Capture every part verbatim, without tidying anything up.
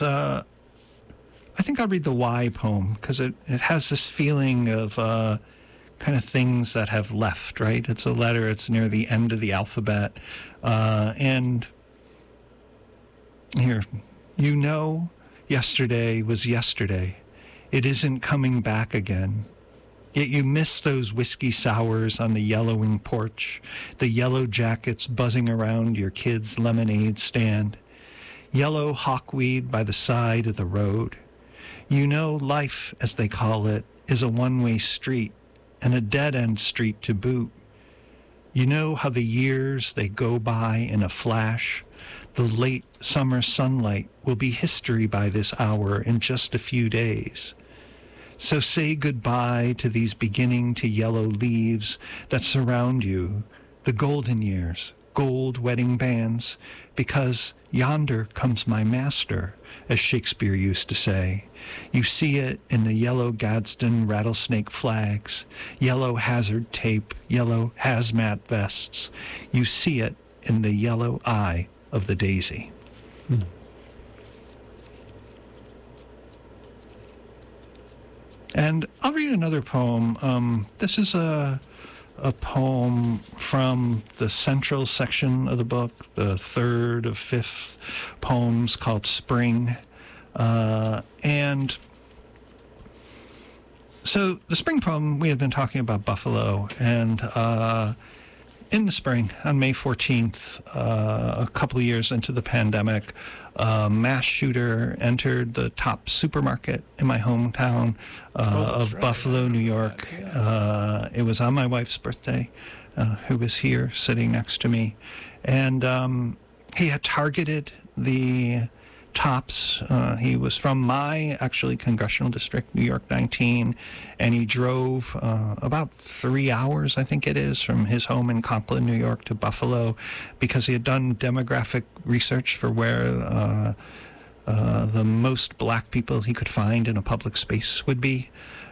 is, uh, I think I'll read the Y poem because it, it has this feeling of uh, kind of things that have left, right? It's a letter. It's near the end of the alphabet. Uh, and here, you know, yesterday was yesterday. It isn't coming back again. Yet you miss those whiskey sours on the yellowing porch, the yellow jackets buzzing around your kid's lemonade stand, yellow hawkweed by the side of the road. You know life, as they call it, is a one-way street, and a dead-end street to boot. You know how the years, they go by in a flash. The late summer sunlight will be history by this hour in just a few days. So say goodbye to these beginning to yellow leaves that surround you, the golden years, gold wedding bands, because yonder comes my master, as Shakespeare used to say. You see it in the yellow Gadsden rattlesnake flags, yellow hazard tape, yellow hazmat vests. You see it in the yellow eye of the daisy. Hmm. And I'll read another poem. Um, this is a a poem from the central section of the book, the third of fifth poems, called Spring. Uh, and so the spring poem, we had been talking about Buffalo, and uh, in the spring, on May fourteenth, uh, a couple of years into the pandemic, a mass shooter entered the top supermarket in my hometown uh, oh, of right. Buffalo, New York. Yeah. Uh, it was on my wife's birthday, uh, who was here sitting next to me. And um, he had targeted the Tops. Uh, he was from my, actually, congressional district, New York nineteen, and he drove uh, about three hours, I think it is, from his home in Conklin, New York, to Buffalo, because he had done demographic research for where uh, uh, the most black people he could find in a public space would be.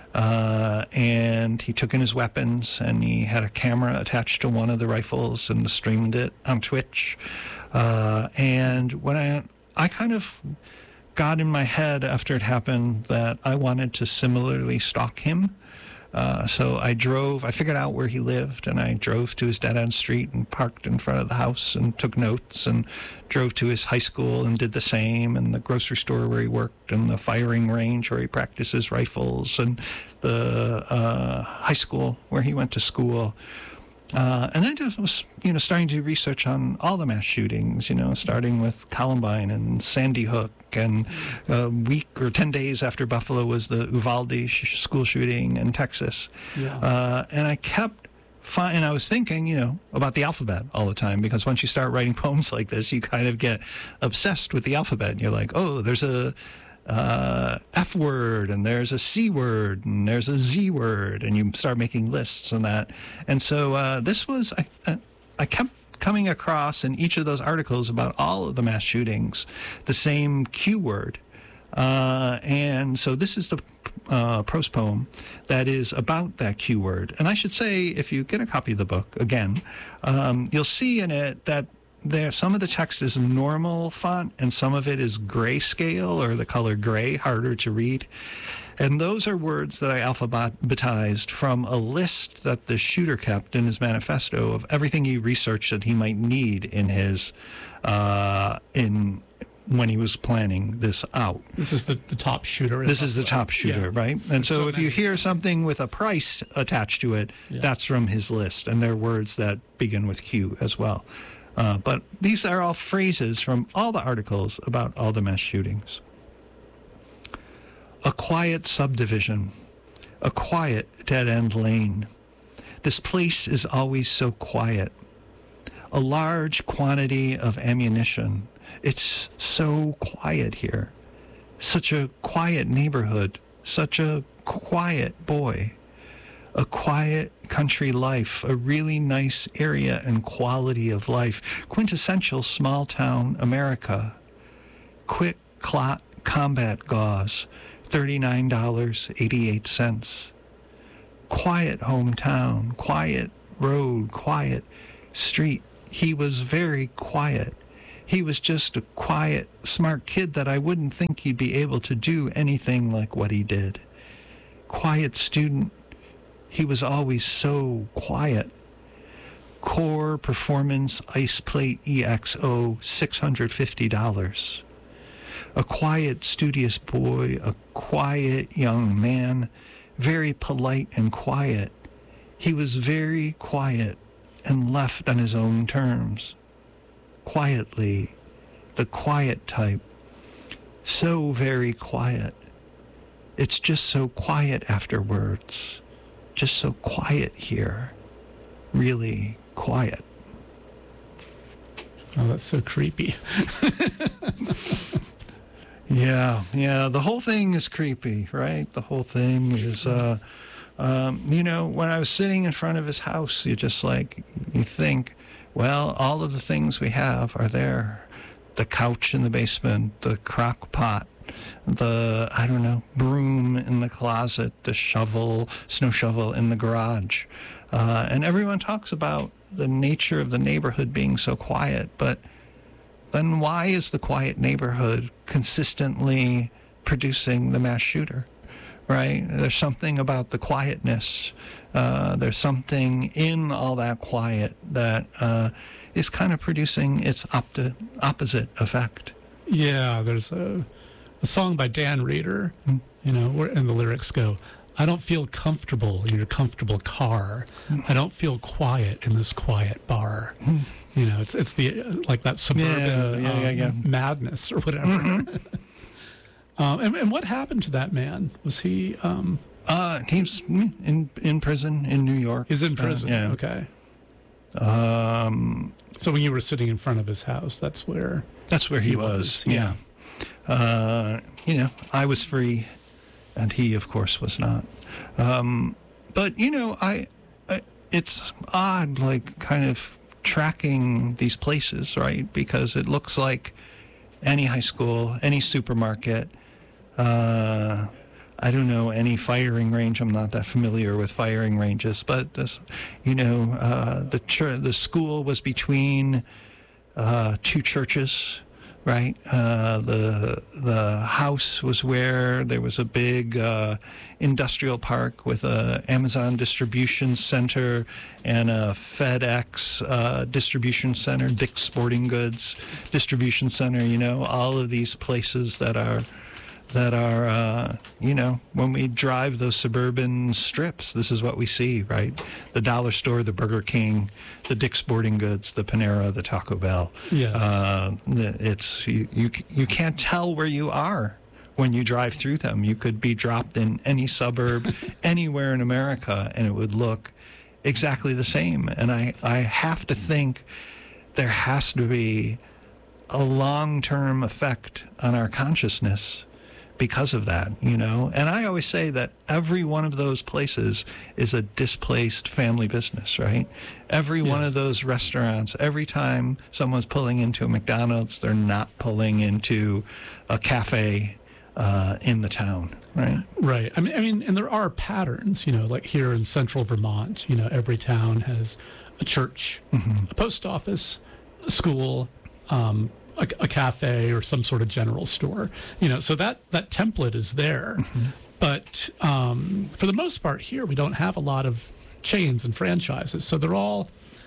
Uh, and he took in his weapons, and he had a camera attached to one of the rifles and streamed it on Twitch. Uh, and when I... I kind of got in my head after it happened that I wanted to similarly stalk him. Uh, so I drove, I figured out where he lived, and I drove to his dead-end street and parked in front of the house and took notes, and drove to his high school and did the same, and the grocery store where he worked, and the firing range where he practices rifles, and the uh, high school where he went to school. Uh, and then just was, you know, starting to do research on all the mass shootings, you know, starting with Columbine and Sandy Hook, and a week or ten days after Buffalo was the Uvalde sh- school shooting in Texas. Yeah. Uh, and I kept, fi- and I was thinking, you know, about the alphabet all the time, because once you start writing poems like this, you kind of get obsessed with the alphabet. And you're like, oh, there's a uh, F word, and there's a C word, and there's a Z word, and you start making lists and that. And so uh, this was, I, I, I kept coming across in each of those articles about all of the mass shootings, the same Q word. Uh, and so this is the uh, prose poem that is about that Q word. And I should say, if you get a copy of the book, again, um, you'll see in it that there, some of the text is normal font, and some of it is grayscale, or the color gray, harder to read. And those are words that I alphabetized from a list that the shooter kept in his manifesto of everything he researched that he might need in his, uh, in when he was planning this out. This is the, the top shooter. This is the top shooter, yeah. Right? And so, so if you hear something with a price attached to it, yeah. that's from his list. And they're words that begin with Q as well. Uh, but these are all phrases from all the articles about all the mass shootings. A quiet subdivision, a quiet dead-end lane. This place is always so quiet. A large quantity of ammunition. It's so quiet here. Such a quiet neighborhood. Such a quiet boy. A quiet country life, a really nice area and quality of life. Quintessential small-town America. Quick clot combat gauze, thirty-nine dollars and eighty-eight cents. Quiet hometown, quiet road, quiet street. He was very quiet. he was just a quiet, smart kid that I wouldn't think he'd be able to do anything like what he did. Quiet student. He was always so quiet. Core Performance Ice Plate E X O, six hundred fifty dollars. A quiet, studious boy, a quiet young man, very polite and quiet. He was very quiet and left on his own terms. Quietly, the quiet type. So very quiet. It's just so quiet afterwards. Just so quiet here. Really quiet. Oh, that's so creepy. Yeah, yeah. The whole thing is creepy, right? The whole thing is, uh, um, you know, when I was sitting in front of his house, you just like, you think, well, all of the things we have are there. The couch in the basement, the crock pot, the, I don't know, broom in the closet, the shovel, snow shovel in the garage. Uh, and everyone talks about the nature of the neighborhood being so quiet, but then why is the quiet neighborhood consistently producing the mass shooter, right? There's something about the quietness. Uh, there's something in all that quiet that uh, is kind of producing its opti- opposite effect. Yeah, there's a, a song by Dan Reeder, mm. you know, where, and the lyrics go, I don't feel comfortable in your comfortable car. I don't feel quiet in this quiet bar. Mm. You know, it's it's the like that suburban yeah, yeah, um, yeah, yeah. madness or whatever. Mm-hmm. um, and, and what happened to that man? Was he? Um, uh, he's in in prison in New York. He's in prison. Uh, yeah. Okay. Um. So when you were sitting in front of his house, that's where. That's where he, he was. was. Yeah. yeah. Uh, you know, I was free. And he, of course, was not. Um, but, you know, I, I, it's odd, like, kind of tracking these places, right? Because it looks like any high school, any supermarket, uh, I don't know, any firing range. I'm not that familiar with firing ranges. But, this, you know, uh, the, ch- the school was between uh, two churches. Right, uh, the the house was where there was a big uh, industrial park with a Amazon distribution center and a FedEx uh, distribution center, Dick's Sporting Goods distribution center. You know, all of these places that are that are uh, you know, when we drive those suburban strips, this is what we see, right? The dollar store, the Burger King, the Dick's Sporting Goods, the Panera, the Taco Bell. Yes. Uh, it's you, you. You can't tell where you are when you drive through them. You could be dropped in any suburb, anywhere in America, and it would look exactly the same. And I, I have to think there has to be a long-term effect on our consciousness because of that, you know. And I always say that every one of those places is a displaced family business, right? Every yes. one of those restaurants, every time someone's pulling into a McDonald's, they're not pulling into a cafe uh, in the town, right? Right. I mean, I mean, and there are patterns, you know, like here in central Vermont, you know, every town has a church, mm-hmm. a post office, a school, um, A, a cafe or some sort of general store, you know, so that, that template is there. Mm-hmm. But um, for the most part here, we don't have a lot of chains and franchises. So they're all,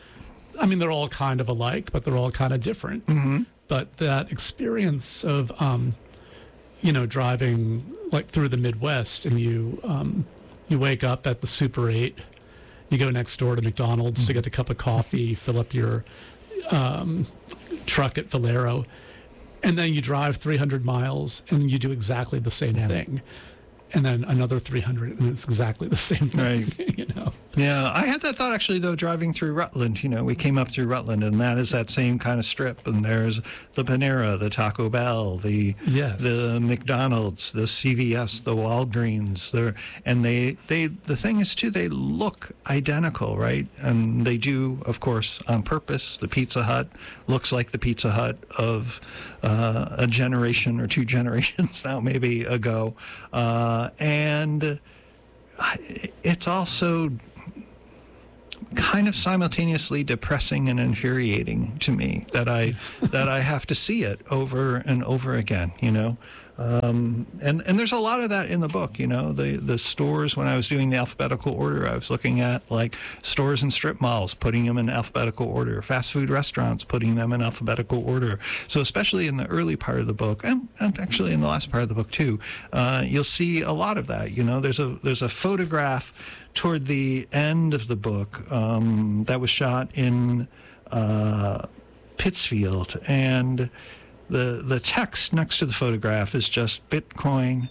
I mean, they're all kind of alike, but they're all kind of different. Mm-hmm. But that experience of, um, you know, driving like through the Midwest and you, um, you wake up at the Super eight, you go next door to McDonald's mm-hmm. to get a cup of coffee, fill up your um, truck at Valero, and then you drive three hundred miles and you do exactly the same yeah. thing. And then another three hundred, and it's exactly the same thing, right. you know. Yeah, I had that thought actually, though, driving through Rutland. You know, we came up through Rutland, and that is that same kind of strip. And there's the Panera, the Taco Bell, the yes. the McDonald's, the C V S, the Walgreens. They're, and they, they, the thing is, too, they look identical, right? And they do, of course, on purpose. The Pizza Hut looks like the Pizza Hut of uh, a generation or two generations now, maybe, ago. Uh, and it's also kind of simultaneously depressing and infuriating to me that I that I have to see it over and over again, you know. Um, and and there's a lot of that in the book, you know. The the stores, when I was doing the alphabetical order, I was looking at like stores and strip malls, putting them in alphabetical order, fast food restaurants, putting them in alphabetical order. So especially in the early part of the book, and, and actually in the last part of the book too, uh, you'll see a lot of that. You know, there's a there's a photograph toward the end of the book um, that was shot in uh, Pittsfield, and the the text next to the photograph is just Bitcoin,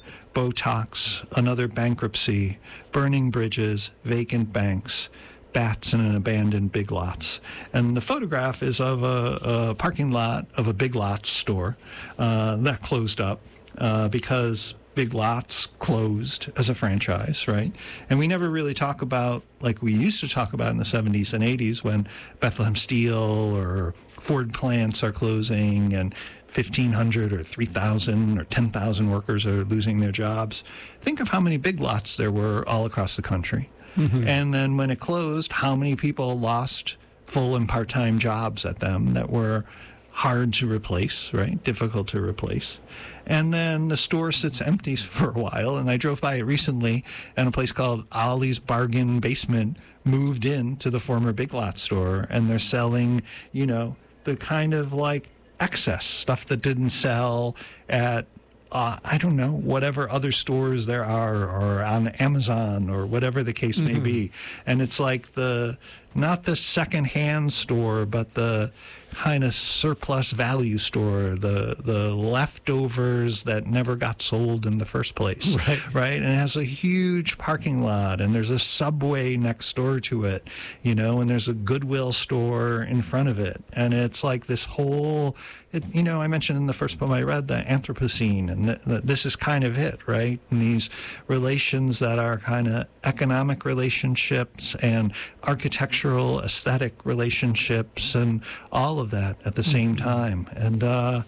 Botox, another bankruptcy, burning bridges, vacant banks, bats in an abandoned Big Lots. And the photograph is of a, a parking lot of a Big Lots store uh, that closed up uh, because Big Lots closed as a franchise, right? And we never really talk about, like we used to talk about in the seventies and eighties, when Bethlehem Steel or Ford plants are closing and fifteen hundred or three thousand or ten thousand workers are losing their jobs. Think of how many Big Lots there were all across the country. Mm-hmm. And then when it closed, how many people lost full and part-time jobs at them that were hard to replace, right? Difficult to replace. And then the store sits empty for a while. And I drove by it recently, and a place called Ollie's Bargain Basement moved in to the former Big Lots store, and they're selling, you know, the kind of like excess stuff that didn't sell at Uh, I don't know, whatever other stores there are, or on Amazon, or whatever the case may Mm-hmm. be. And it's like the, not the secondhand store, but the kind of surplus value store, the the leftovers that never got sold in the first place. Right. Right? And it has a huge parking lot, and there's a Subway next door to it, you know, and there's a Goodwill store in front of it. And it's like this whole, it, you know, I mentioned in the first poem I read, the Anthropocene, and th- th- this is kind of it, right? And these relations that are kind of economic relationships and architectural, aesthetic relationships, and all of that at the same time. And uh,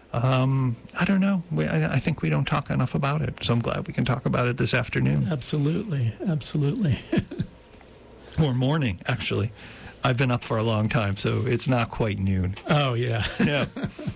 um, I don't know. We, I, I think we don't talk enough about it. So I'm glad we can talk about it this afternoon. Absolutely, absolutely. Or morning, actually. I've been up for a long time, so it's not quite noon. Oh, yeah. Yeah.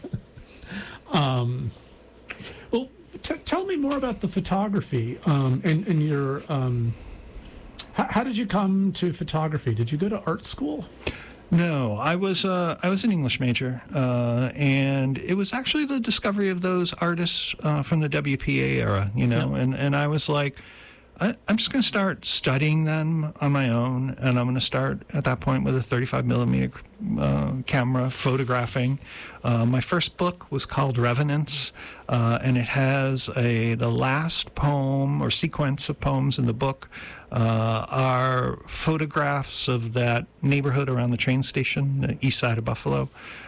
um, well, t- tell me more about the photography um, and, and your... Um, how, how did you come to photography? Did you go to art school? No, I was uh, I was an English major, uh, and it was actually the discovery of those artists uh, from the W P A era, you know, yeah. and, and I was like, I, I'm just going to start studying them on my own, and I'm going to start at that point with a thirty-five millimeter uh, camera photographing. Uh, my first book was called Revenants, uh, and it has a the last poem or sequence of poems in the book uh, are photographs of that neighborhood around the train station, the east side of Buffalo.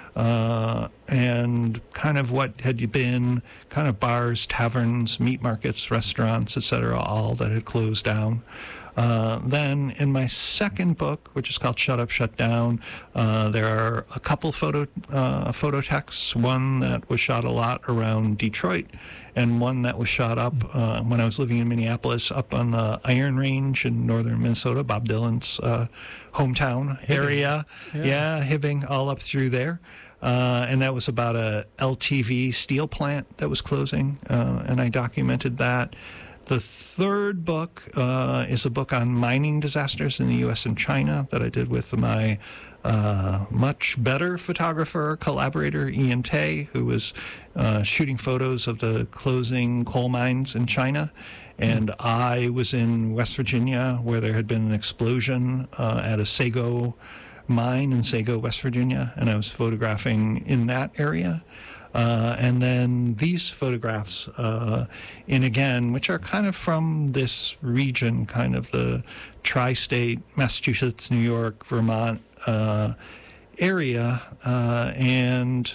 Uh, and kind of what had been kind of bars, taverns, meat markets, restaurants, et cetera, all that had closed down. Uh, then in my second book, which is called Shut Up, Shut Down, uh, there are a couple photo uh, photo texts, one that was shot a lot around Detroit, and one that was shot up uh, when I was living in Minneapolis, up on the Iron Range in northern Minnesota, Bob Dylan's uh, hometown area. Yeah. yeah, Hibbing, all up through there. Uh, and that was about a L T V steel plant that was closing, uh, and I documented that. The third book uh, is a book on mining disasters in the U S and China that I did with my uh, much better photographer, collaborator, Ian Tay, who was uh, shooting photos of the closing coal mines in China. And mm. I was in West Virginia, where there had been an explosion uh, at a Sago mine in Sago, West Virginia, and I was photographing in that area. Uh, and then these photographs, uh, in again, which are kind of from this region, kind of the tri-state, Massachusetts, New York, Vermont uh, area. Uh, and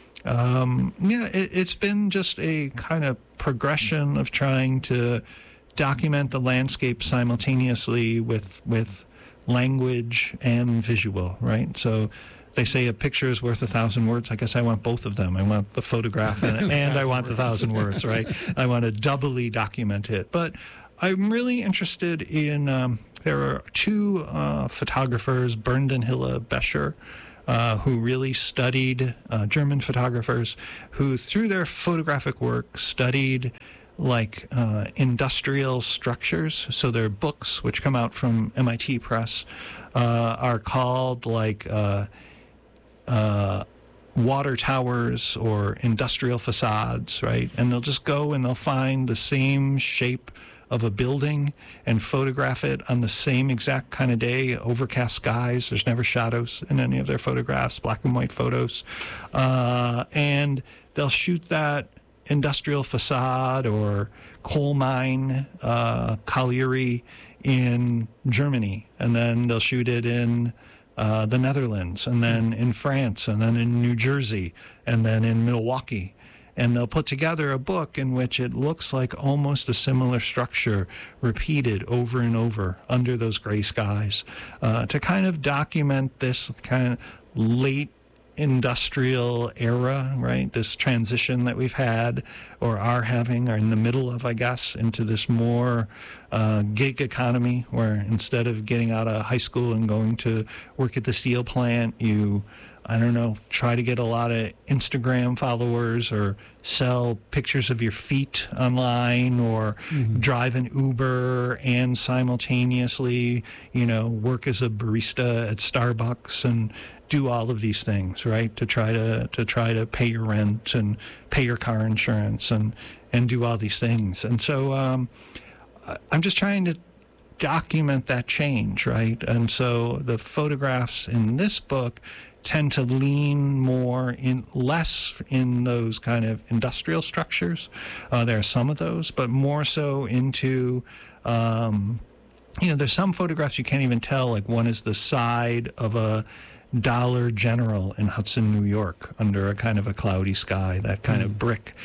um, yeah, it, it's been just a kind of progression of trying to document the landscape simultaneously with with language and visual, right? So they say a picture is worth a thousand words. I guess I want both of them. I want the photograph and, and I want the thousand words, right? I want to doubly document it. But I'm really interested in um, there are two uh, photographers, Bernd and Hilla Becher, uh, who really studied, uh, German photographers, who through their photographic work studied like uh, industrial structures. So their books, which come out from M I T Press, uh, are called like uh, uh, water towers or industrial facades, right? And they'll just go and they'll find the same shape of a building and photograph it on the same exact kind of day, overcast skies. There's never shadows in any of their photographs, black and white photos. Uh, and they'll shoot that industrial facade or coal mine uh, colliery in Germany, and then they'll shoot it in uh, the Netherlands, and then in France, and then in New Jersey, and then in Milwaukee. And they'll put together a book in which it looks like almost a similar structure repeated over and over under those gray skies uh, to kind of document this kind of late industrial era, right? This transition that we've had or are having or in the middle of, I guess, into this more uh, gig economy where instead of getting out of high school and going to work at the steel plant, you, I don't know, try to get a lot of Instagram followers or sell pictures of your feet online or mm-hmm. drive an Uber and simultaneously, you know, work as a barista at Starbucks and do all of these things, right? To try to to try to pay your rent and pay your car insurance and and do all these things. And so um, I'm just trying to document that change, right? And so the photographs in this book tend to lean more in, less in those kind of industrial structures. Uh, there are some of those, but more so into, um, you know, there's some photographs you can't even tell, like one is the side of a Dollar General in Hudson, New York, under a kind of a cloudy sky, that kind mm. of brick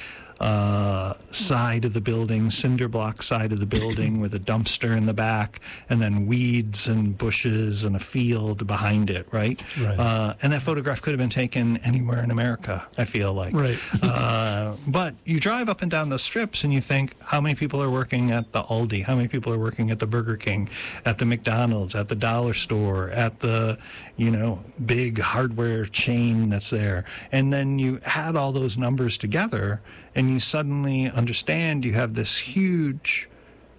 uh, side of the building, cinder block side of the building with a dumpster in the back, and then weeds and bushes and a field behind it, right? right. Uh, and that photograph could have been taken anywhere in America, I feel like. Right. uh, but you drive up and down those strips and you think, how many people are working at the Aldi? How many people are working at the Burger King, at the McDonald's, at the dollar store, at the, you know, big hardware chain that's there? And then you add all those numbers together and you suddenly understand you have this huge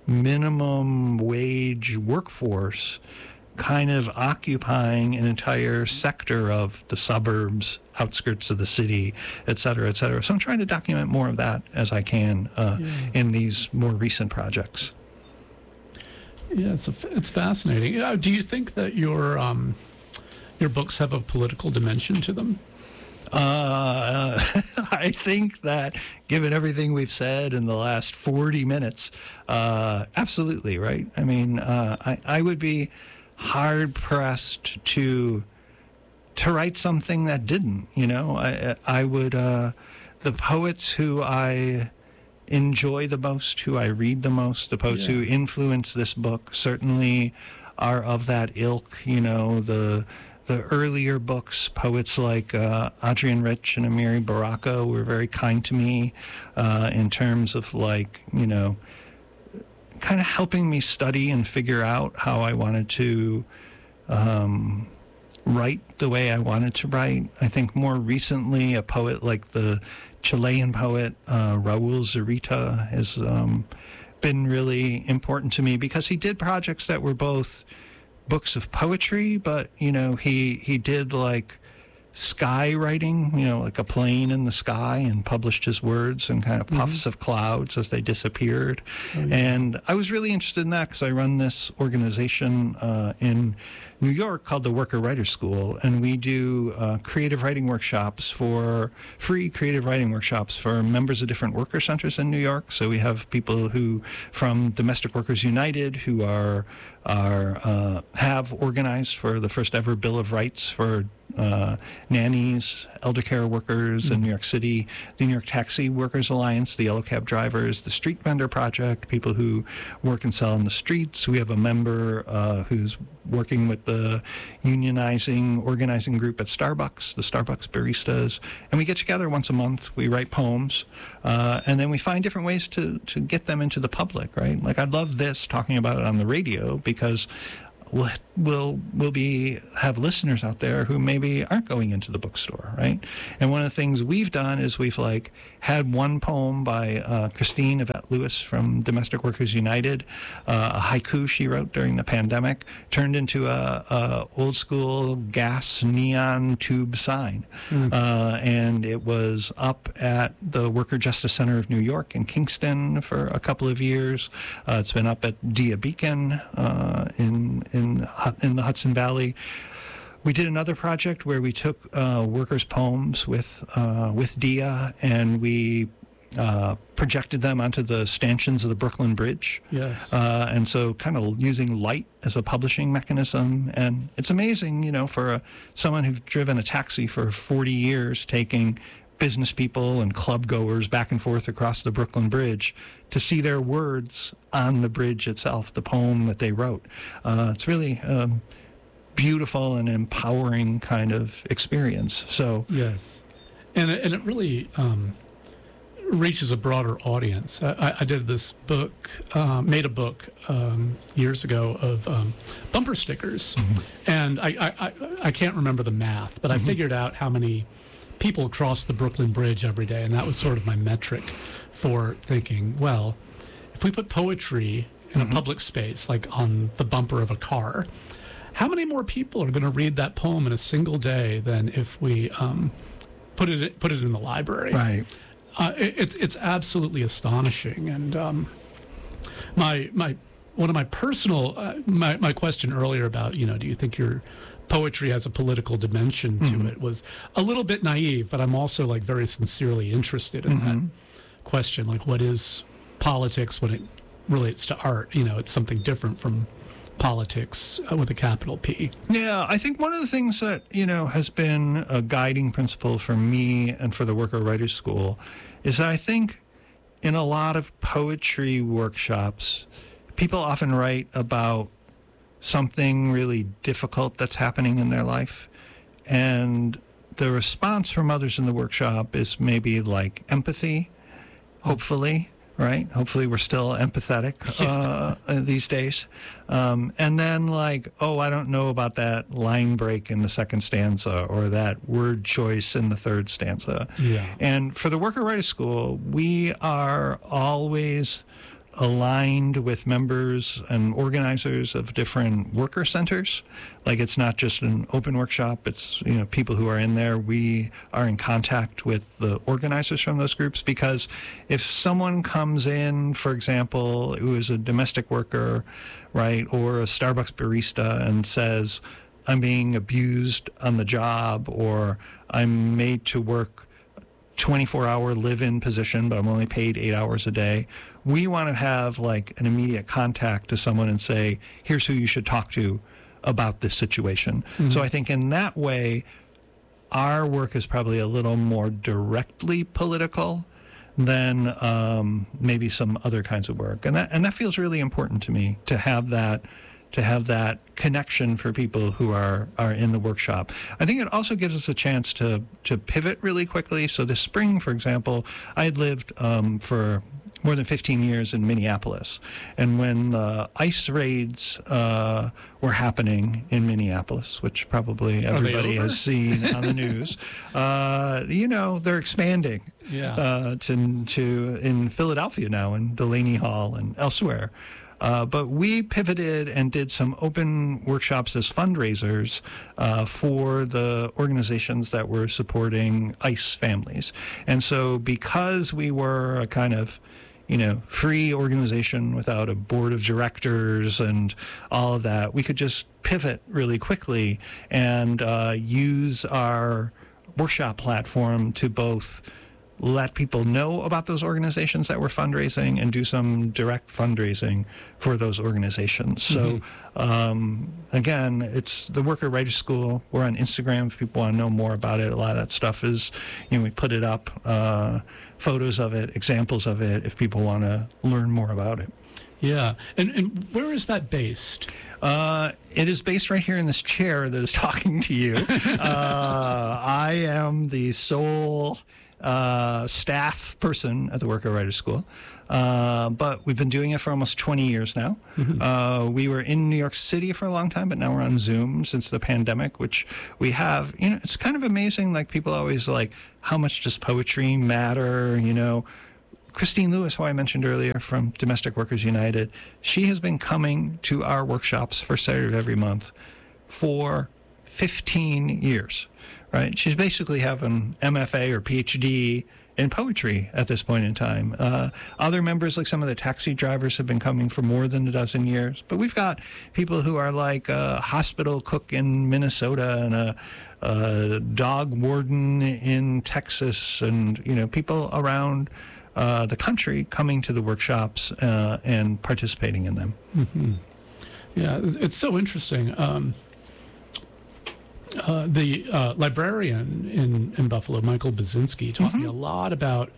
minimum wage workforce kind of occupying an entire sector of the suburbs, outskirts of the city, et cetera, et cetera. So I'm trying to document more of that as I can uh, yeah. in these more recent projects. Yeah, it's, a, it's fascinating. Uh, do you think that your um, your books have a political dimension to them? Uh, I think that given everything we've said in the last forty minutes, uh, absolutely, right? I mean, uh, I, I would be hard-pressed to to write something that didn't, you know? I, I would, uh, the poets who I enjoy the most, who I read the most, the poets yeah. who influence this book certainly are of that ilk, you know, the... The earlier books, poets like uh, Adrienne Rich and Amiri Baraka were very kind to me uh, in terms of, like, you know, kind of helping me study and figure out how I wanted to um, write the way I wanted to write. I think more recently, a poet like the Chilean poet uh, Raul Zurita has um, been really important to me because he did projects that were both books of poetry, but, you know, he he did like sky writing, you know, like a plane in the sky, and published his words and kind of puffs mm-hmm. of clouds as they disappeared. Oh, yeah. And I was really interested in that because I run this organization uh, in New York called the Worker Writers School, and we do uh, creative writing workshops for free creative writing workshops for members of different worker centers in New York. So we have people who from Domestic Workers United who are are uh, have organized for the first ever Bill of Rights for uh, nannies, elder care workers mm-hmm. in New York City, the New York Taxi Workers Alliance, the Yellow Cab drivers, the Street Vendor Project, people who work and sell in the streets. We have a member uh, who's working with the unionizing, organizing group at Starbucks, the Starbucks baristas. And we get together once a month. We write poems, uh, and then we find different ways to, to get them into the public, right? Like, I love this, talking about it on the radio, because we'll we'll we'll be have listeners out there who maybe aren't going into the bookstore, right? And one of the things we've done is we've like had one poem by uh, Christine Yvette Lewis from Domestic Workers United, uh, a haiku she wrote during the pandemic, turned into a, a old school gas neon tube sign, mm. uh, and it was up at the Worker Justice Center of New York in Kingston for a couple of years. Uh, it's been up at Dia Beacon uh, in in in the Hudson Valley. We did another project where we took uh, workers' poems with uh, with Dia, and we uh, projected them onto the stanchions of the Brooklyn Bridge. Yes. Uh, and so kind of using light as a publishing mechanism. And it's amazing, you know, for a, someone who's driven a taxi for forty years, taking business people and club goers back and forth across the Brooklyn Bridge, to see their words on the bridge itself, the poem that they wrote. Uh, it's really um, beautiful and empowering kind of experience. So yes, and it, and it really um, reaches a broader audience. I, I did this book, uh, made a book um, years ago of um, bumper stickers, mm-hmm. and I, I, I, I can't remember the math, but mm-hmm. I figured out how many people cross the Brooklyn Bridge every day, and that was sort of my metric for thinking, well, if we put poetry in mm-hmm. a public space, like on the bumper of a car, how many more people are going to read that poem in a single day than if we um, put it put it in the library? Right. Uh, it, it's it's absolutely astonishing, and um, my my one of my personal uh, my my question earlier about, you know, do you think your poetry has a political dimension to mm-hmm. it was a little bit naive, but I'm also like very sincerely interested in mm-hmm. that question. Like, what is politics when it relates to art? You know, it's something different from politics uh, with a capital P. Yeah, I think one of the things that, you know, has been a guiding principle for me and for the Worker Writers School is that I think in a lot of poetry workshops, people often write about something really difficult that's happening in their life, and the response from others in the workshop is maybe like empathy, hopefully, right? Hopefully we're still empathetic uh, these days. Um, and then like, oh, I don't know about that line break in the second stanza or that word choice in the third stanza. Yeah. And for the Worker Writers School, we are always aligned with members and organizers of different worker centers. Like, it's not just an open workshop, it's, you know, people who are in there. We are in contact with the organizers from those groups, because if someone comes in, for example, who is a domestic worker, right, or a Starbucks barista, and says, I'm being abused on the job, or I'm made to work twenty-four hour live-in position, but I'm only paid eight hours a day. We want to have like an immediate contact to someone and say, here's who you should talk to about this situation. Mm-hmm. So I think in that way, our work is probably a little more directly political than um, maybe some other kinds of work. And that, and that feels really important to me, to have that to have that connection for people who are, are in the workshop. I think it also gives us a chance to, to pivot really quickly. So this spring, for example, I had lived um, for more than fifteen years in Minneapolis. And when the ICE raids uh, were happening in Minneapolis, which probably everybody has seen on the news, uh, you know, they're expanding yeah. uh, to, to in Philadelphia now, in Delaney Hall and elsewhere. Uh, but we pivoted and did some open workshops as fundraisers uh, for the organizations that were supporting ICE families. And so because we were a kind of, you know, free organization without a board of directors and all of that, we could just pivot really quickly and uh, use our workshop platform to both let people know about those organizations that we're fundraising and do some direct fundraising for those organizations. So, mm-hmm. um, again, it's the Worker Writer School. We're on Instagram if people want to know more about it. A lot of that stuff is, you know, we put it up, uh, photos of it, examples of it, if people want to learn more about it. Yeah. And, and where is that based? Uh, it is based right here in this chair that is talking to you. uh, I am the sole uh, staff person at the Worker Writer School. Uh, but we've been doing it for almost twenty years now. Mm-hmm. Uh, we were in New York City for a long time, but now we're on Zoom since the pandemic, which we have, you know, it's kind of amazing. Like, people always like, how much does poetry matter? You know, Christine Lewis, who I mentioned earlier from Domestic Workers United, she has been coming to our workshops for Saturday of every month for fifteen years, right? She's basically have an M F A or P H D in poetry at this point in time. Uh, other members, like some of the taxi drivers, have been coming for more than a dozen years. But we've got people who are like a hospital cook in Minnesota and a, a dog warden in Texas, and, you know, people around uh, the country coming to the workshops uh, and participating in them. Mm-hmm. Yeah, it's so interesting. Um, Uh, the uh, librarian in, in Buffalo, Michael Baczynski, taught mm-hmm. me a lot about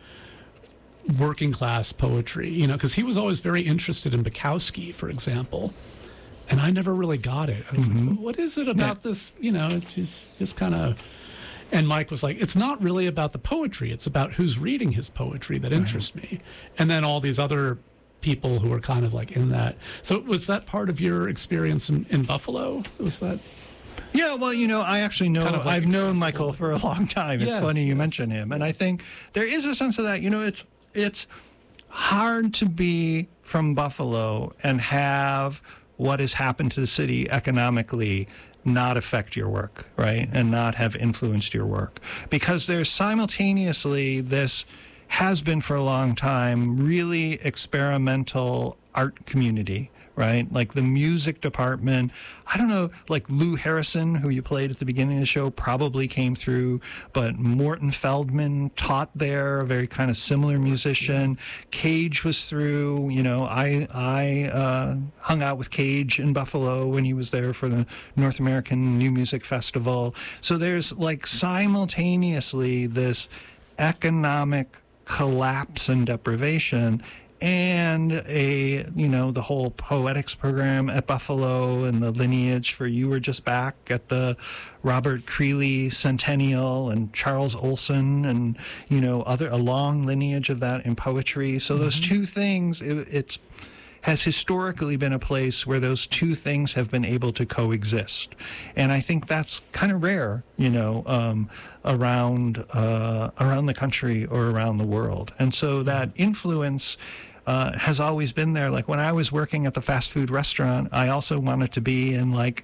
working class poetry, you know, because he was always very interested in Bukowski, for example, and I never really got it. I was mm-hmm. like, what is it about yeah. this? You know, it's just, just kind of, and Mike was like, it's not really about the poetry, it's about who's reading his poetry that interests right. me. And then all these other people who are kind of like in that. So was that part of your experience in, in Buffalo? Was that... Yeah, well, you know, I actually know, kind of like I've known Michael for a long time. It's yes, funny you yes. mention him. And I think there is a sense of that, you know, it's, it's hard to be from Buffalo and have what has happened to the city economically not affect your work, right? And not have influenced your work. Because there's simultaneously this, has been for a long time, really experimental art community, right? Like the music department, I don't know, like Lou Harrison, who you played at the beginning of the show, probably came through, but Morton Feldman taught there, a very kind of similar musician. Cage was through, you know, I I uh, hung out with Cage in Buffalo when he was there for the North American New Music Festival. So there's like simultaneously this economic collapse and deprivation, and a, you know, the whole poetics program at Buffalo and the lineage for You Were Just Back at the Robert Creeley Centennial and Charles Olson and, you know, other, a long lineage of that in poetry. So mm-hmm. those two things, it, it's has historically been a place where those two things have been able to coexist. And I think that's kind of rare, you know, um, around uh, around the country or around the world. And so that influence uh, has always been there. Like when I was working at the fast food restaurant, I also wanted to be in like,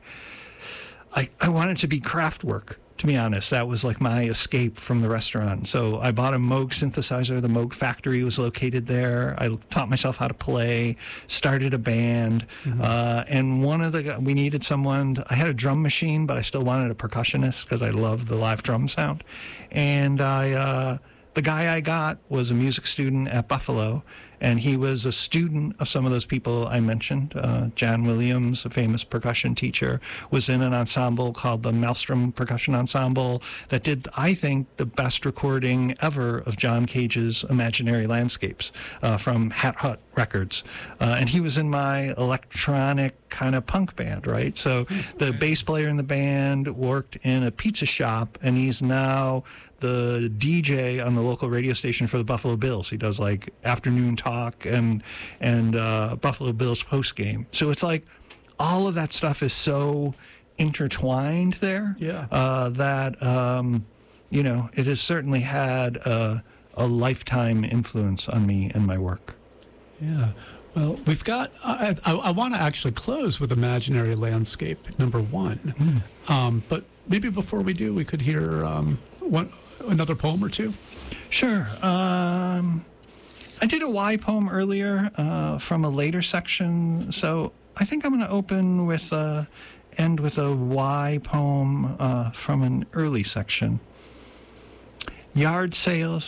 I, I wanted to be craft work. To be honest, that was like my escape from the restaurant. So I bought a Moog synthesizer. The Moog factory was located there. I taught myself how to play, started a band. Mm-hmm. Uh, and one of the, we needed someone, to, I had a drum machine, but I still wanted a percussionist because I love the live drum sound. And I, uh, the guy I got was a music student at Buffalo, and he was a student of some of those people I mentioned. Uh, John Williams, a famous percussion teacher, was in an ensemble called the Maelstrom Percussion Ensemble that did, I think, the best recording ever of John Cage's Imaginary Landscapes uh, from Hat Hut Records. Uh, and he was in my electronic kind of punk band, right? So the bass player in the band worked in a pizza shop, and he's now the D J on the local radio station for the Buffalo Bills. He does like afternoon talk and and uh, Buffalo Bills post game. So it's like all of that stuff is so intertwined there. Yeah. Uh, that um, you know, it has certainly had a, a lifetime influence on me and my work. Yeah. Well, we've got. I, I, I want to actually close with Imaginary Landscape number one, mm. um, but maybe before we do, we could hear um, one another poem or two. Sure. Um, I did a Y poem earlier uh, from a later section, so I think I'm going to open with a, end with a Y poem uh, from an early section. Yard sales,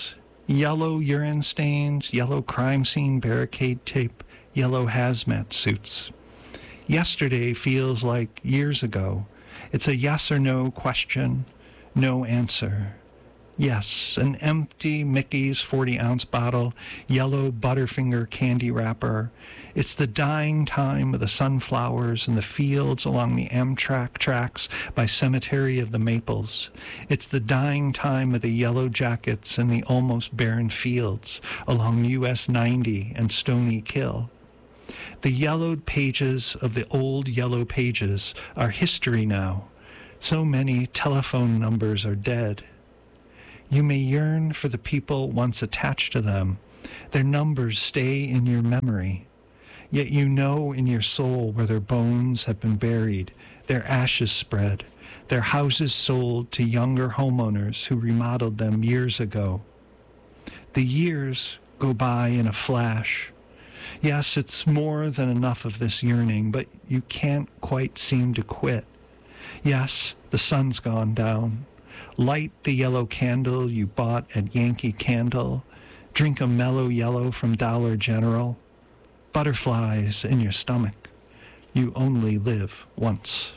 Yellow urine stains, yellow crime scene barricade tape, yellow hazmat suits. Yesterday feels like years ago. It's a yes or no question, no answer. Yes, an empty Mickey's forty-ounce bottle, yellow Butterfinger candy wrapper. It's the dying time of the sunflowers in the fields along the Amtrak tracks by Cemetery of the Maples. It's the dying time of the yellow jackets in the almost barren fields along U S ninety and Stony Kill. The yellowed pages of the old yellow pages are history now. So many telephone numbers are dead. You may yearn for the people once attached to them. Their numbers stay in your memory. Yet you know in your soul where their bones have been buried, their ashes spread, their houses sold to younger homeowners who remodeled them years ago. The years go by in a flash. Yes, it's more than enough of this yearning, but you can't quite seem to quit. Yes, the sun's gone down. Light the yellow candle you bought at Yankee Candle. Drink a mellow yellow from Dollar General. Butterflies in your stomach. You only live once.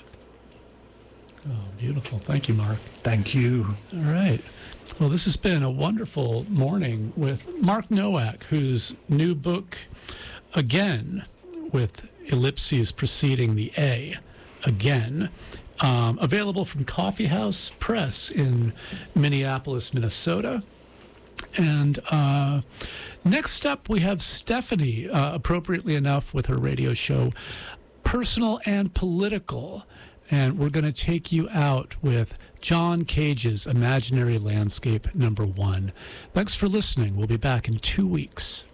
Oh, beautiful. Thank you, Mark. Thank you. All right. Well, this has been a wonderful morning with Mark Nowak, whose new book, Again, with ellipses preceding the A, Again, Um, available from Coffee House Press in Minneapolis, Minnesota. And uh, next up, we have Stephanie, uh, appropriately enough, with her radio show, Personal and Political. And we're going to take you out with John Cage's Imaginary Landscape number one. Thanks for listening. We'll be back in two weeks.